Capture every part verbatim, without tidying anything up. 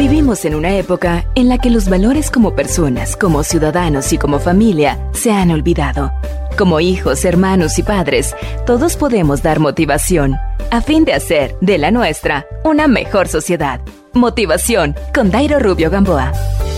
Vivimos en una época en la que los valores como personas, como ciudadanos y como familia se han olvidado. Como hijos, hermanos y padres, todos podemos dar motivación a fin de hacer de la nuestra una mejor sociedad. Motivación con Dairo Rubio Gamboa.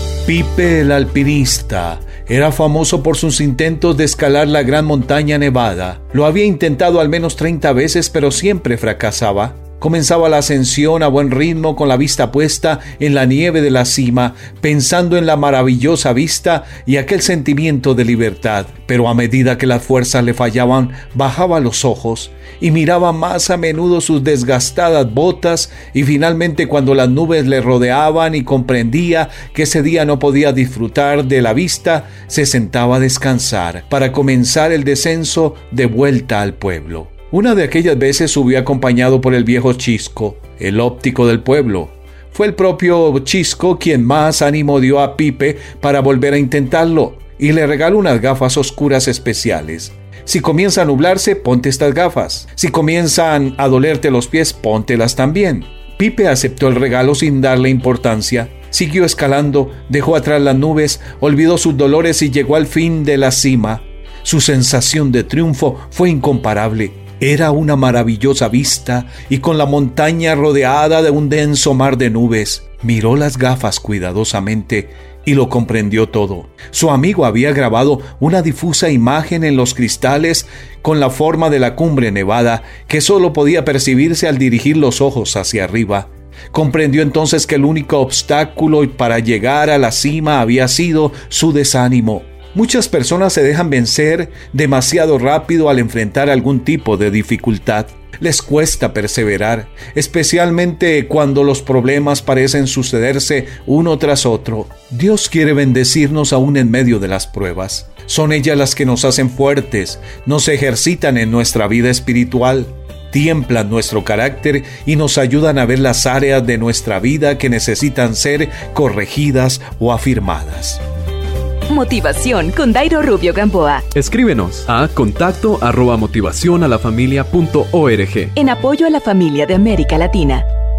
Pipe el alpinista era famoso por sus intentos de escalar la gran montaña Nevada. Lo había intentado al menos treinta veces, pero siempre fracasaba. Comenzaba la ascensión a buen ritmo con la vista puesta en la nieve de la cima, pensando en la maravillosa vista y aquel sentimiento de libertad. Pero a medida que las fuerzas le fallaban, bajaba los ojos y miraba más a menudo sus desgastadas botas, y finalmente, cuando las nubes le rodeaban y comprendía que ese día no podía disfrutar de la vista, se sentaba a descansar para comenzar el descenso de vuelta al pueblo. Una de aquellas veces subió acompañado por el viejo Chisco, el óptico del pueblo. Fue el propio Chisco quien más ánimo dio a Pipe para volver a intentarlo, y le regaló unas gafas oscuras especiales. Si comienza a nublarse, ponte estas gafas. Si comienzan a dolerte los pies, póntelas también. Pipe aceptó el regalo sin darle importancia. Siguió escalando, dejó atrás las nubes, olvidó sus dolores y llegó al fin de la cima. Su sensación de triunfo fue incomparable. Era una maravillosa vista, y con la montaña rodeada de un denso mar de nubes. Miró las gafas cuidadosamente y lo comprendió todo. Su amigo había grabado una difusa imagen en los cristales con la forma de la cumbre nevada, que solo podía percibirse al dirigir los ojos hacia arriba. Comprendió entonces que el único obstáculo para llegar a la cima había sido su desánimo. Muchas personas se dejan vencer demasiado rápido al enfrentar algún tipo de dificultad. Les cuesta perseverar, especialmente cuando los problemas parecen sucederse uno tras otro. Dios quiere bendecirnos aún en medio de las pruebas. Son ellas las que nos hacen fuertes, nos ejercitan en nuestra vida espiritual, tiemplan nuestro carácter y nos ayudan a ver las áreas de nuestra vida que necesitan ser corregidas o afirmadas. Motivación con Dairo Rubio Gamboa. Escríbenos a contacto arroba motivación a la familia punto org. En apoyo a la familia de América Latina.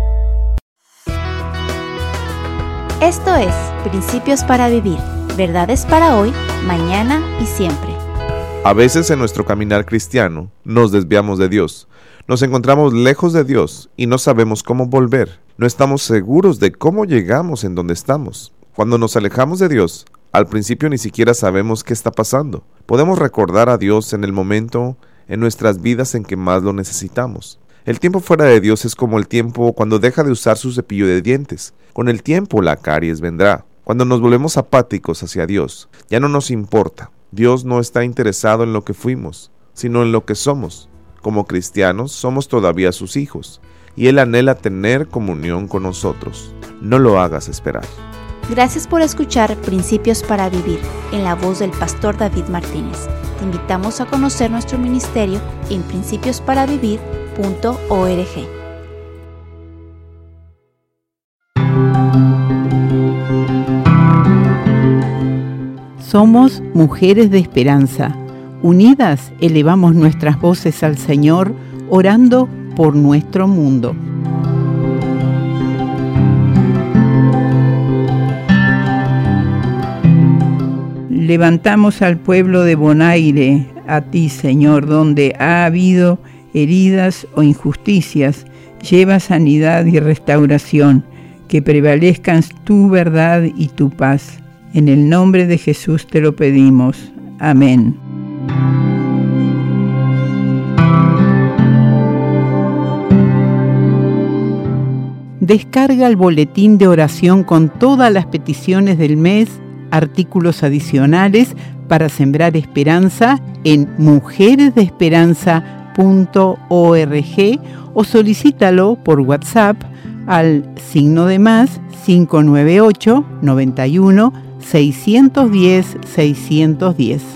Esto es Principios para Vivir. Verdades para hoy, mañana y siempre. A veces en nuestro caminar cristiano nos desviamos de Dios. Nos encontramos lejos de Dios y no sabemos cómo volver. No estamos seguros de cómo llegamos en donde estamos. Cuando nos alejamos de Dios, al principio ni siquiera sabemos qué está pasando. Podemos recordar a Dios en el momento en nuestras vidas en que más lo necesitamos. El tiempo fuera de Dios es como el tiempo cuando deja de usar su cepillo de dientes. Con el tiempo la caries vendrá. Cuando nos volvemos apáticos hacia Dios, ya no nos importa. Dios no está interesado en lo que fuimos, sino en lo que somos. Como cristianos, somos todavía sus hijos, y Él anhela tener comunión con nosotros. No lo hagas esperar. Gracias por escuchar Principios para Vivir, en la voz del pastor David Martínez. Te invitamos a conocer nuestro ministerio en principios para vivir punto org. Somos mujeres de esperanza. Unidas elevamos nuestras voces al Señor, orando por nuestro mundo. Levantamos al pueblo de Bonaire a ti, Señor, donde ha habido heridas o injusticias. Lleva sanidad y restauración, que prevalezcan tu verdad y tu paz. En el nombre de Jesús te lo pedimos. Amén. Descarga el boletín de oración con todas las peticiones del mes, artículos adicionales para sembrar esperanza en mujeres de esperanza punto org o solicítalo por WhatsApp al signo de más cinco nueve ocho, noventa y uno, seiscientos diez, seiscientos diez.